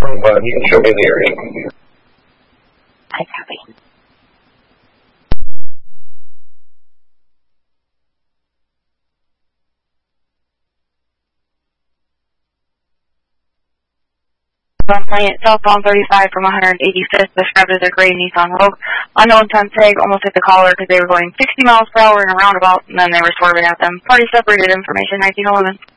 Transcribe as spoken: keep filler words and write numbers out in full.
twenty-one. You can show me the area. I copy. Playing southbound thirty-five from one hundred eighty-fifth, described as a gray Nissan Rogue. Unknown temp tag, almost hit the caller because they were going sixty miles per hour in a roundabout, and then they were swerving at them. Party separated, information nineteen eleven.